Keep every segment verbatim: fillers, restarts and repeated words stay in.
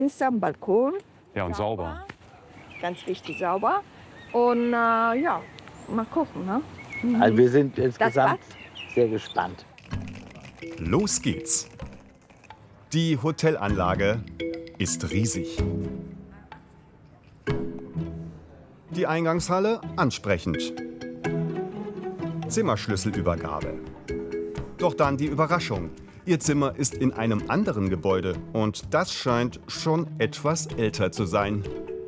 Ist am Balkon. Ja, und sauber. sauber. Ganz wichtig, sauber. Und äh, ja, mal gucken, ne? Mhm. Also wir sind insgesamt sehr gespannt. Los geht's. Die Hotelanlage ist riesig. Die Eingangshalle ansprechend. Zimmerschlüsselübergabe. Doch dann die Überraschung. Ihr Zimmer ist in einem anderen Gebäude und das scheint schon etwas älter zu sein.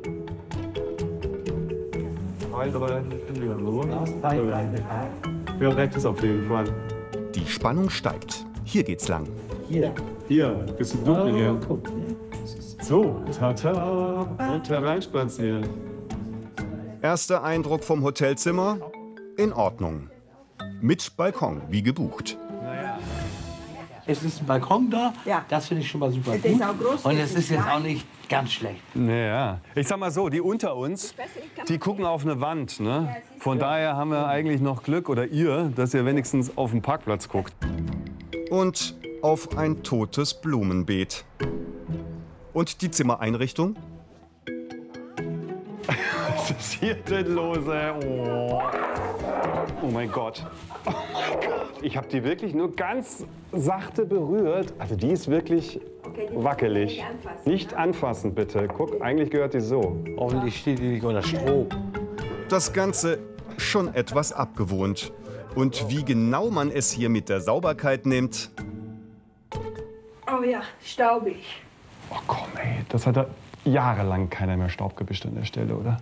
Auf jeden Fall. Die Spannung steigt. Hier geht's lang. Hier. Hier, bisschen dunkel hier. So, tata, und hereinspazieren. Erster Eindruck vom Hotelzimmer? In Ordnung. Mit Balkon, wie gebucht. Es ist ein Balkon da, Ja. das finde ich schon mal super Der gut. ist auch groß, Und der es ist ist jetzt klein. auch nicht ganz schlecht. Naja, ich sag mal so, die unter uns, die gucken auf eine Wand. Ne? Von daher haben wir eigentlich noch Glück, oder ihr, dass ihr wenigstens auf den Parkplatz guckt. Und auf ein totes Blumenbeet. Und die Zimmereinrichtung? Was ist hier denn los, ey? Oh. Oh mein Gott. Oh mein Gott. Ich habe die wirklich nur ganz sachte berührt. Also die ist wirklich Okay, die wackelig. nicht anfassen, Nicht ne? anfassen, bitte. Guck, eigentlich gehört die so. Hoffentlich steht die nicht unter Strom. Das Ganze schon etwas abgewohnt. Und wie genau man es hier mit der Sauberkeit nimmt? Oh ja, staubig. Oh komm, ey. Das hat da jahrelang keiner mehr Staub gewischt an der Stelle, oder?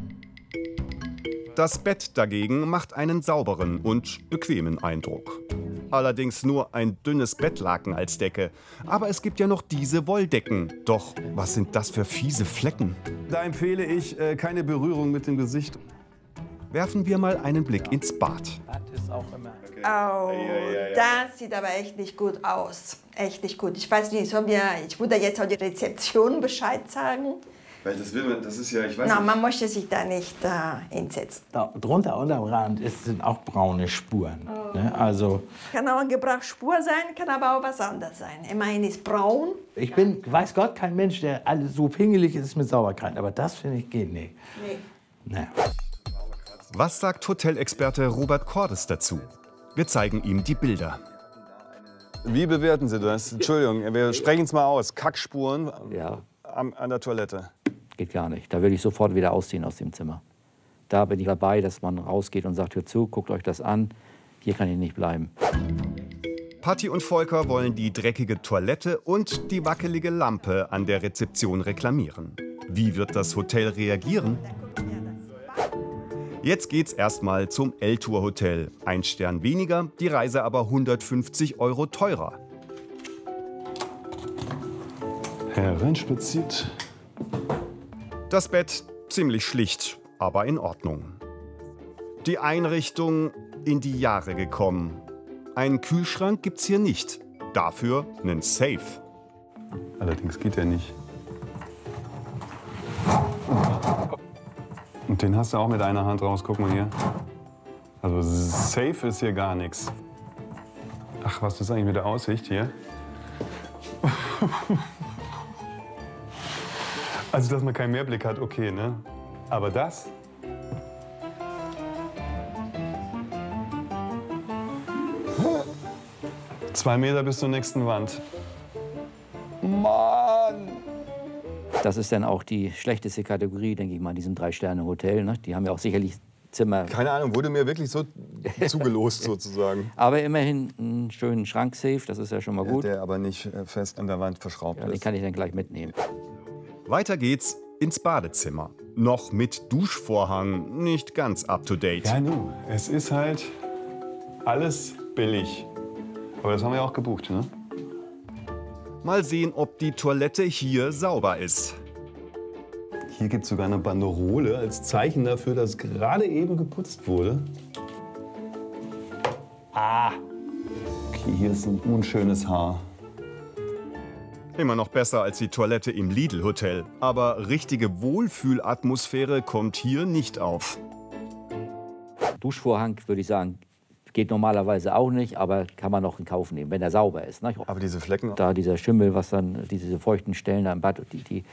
Das Bett dagegen macht einen sauberen und bequemen Eindruck. Allerdings nur ein dünnes Bettlaken als Decke. Aber es gibt ja noch diese Wolldecken. Doch was sind das für fiese Flecken? Da empfehle ich äh, keine Berührung mit dem Gesicht. Werfen wir mal einen Blick ins Bad. Das ist auch immer. Oh, das sieht aber echt nicht gut aus. Echt nicht gut. Ich weiß nicht, sollen wir, ich würde jetzt auch die Rezeption Bescheid sagen. Weil das, will man, das ist ja, ich weiß Na, man möchte sich da nicht äh, hinsetzen. Da, drunter unterm Rand ist, sind auch braune Spuren. Ne? Also Kann auch eine Gebrauchsspur sein, kann aber auch was anderes sein. Immerhin ist braun. ich bin, weiß Gott, kein Mensch, der alles so pingelig ist mit Sauberkeit. Aber das finde ich geht nicht. Nee. Ne. Was sagt Hotelexperte Robert Cordes dazu? Wir zeigen ihm die Bilder. Wie bewerten Sie das? Entschuldigung, wir sprechen es mal aus. Kackspuren Ja, an, an der Toilette. geht gar nicht. Da würde ich sofort wieder ausziehen aus dem Zimmer. Da bin ich dabei, dass man rausgeht und sagt, hört zu, guckt euch das an. Hier kann ich nicht bleiben. Patti und Volker wollen die dreckige Toilette und die wackelige Lampe an der Rezeption reklamieren. Wie wird das Hotel reagieren? Jetzt geht's erstmal zum L-Tour Hotel. Ein Stern weniger, die Reise aber hundertfünfzig Euro teurer. Hereinspaziert. Das Bett ziemlich schlicht, aber in Ordnung. Die Einrichtung in die Jahre gekommen. Einen Kühlschrank gibt's hier nicht. Dafür einen Safe. Allerdings geht der nicht. Und den hast du auch mit einer Hand raus. Guck mal hier. Also safe ist hier gar nichts. Ach, was ist eigentlich mit der Aussicht hier? Also, dass man keinen Mehrblick hat, okay, ne? Aber das? Zwei Meter bis zur nächsten Wand. Mann! Das ist dann auch die schlechteste Kategorie, denke ich mal, in diesem Drei-Sterne-Hotel. Ne? Die haben ja auch sicherlich Zimmer. Keine Ahnung, wurde mir wirklich so zugelost sozusagen. Aber immerhin einen schönen Schranksafe, das ist ja schon mal gut. Der aber nicht fest an der Wand verschraubt Ja, den ist. kann ich dann gleich mitnehmen. Weiter geht's ins Badezimmer. Noch mit Duschvorhang, nicht ganz up to date. Ja, nu, es ist halt alles billig. Aber das haben wir ja auch gebucht, ne? Mal sehen, ob die Toilette hier sauber ist. Hier gibt es sogar eine Banderole als Zeichen dafür, dass gerade eben geputzt wurde. Ah, okay, hier ist ein unschönes Haar. Immer noch besser als die Toilette im Lidl-Hotel. Aber richtige Wohlfühlatmosphäre kommt hier nicht auf. Duschvorhang, würde ich sagen, Geht normalerweise auch nicht, aber kann man noch in Kauf nehmen, wenn er sauber ist. Ne? Aber diese Flecken... Da dieser Schimmel, was dann, diese feuchten Stellen da im Bad, die, die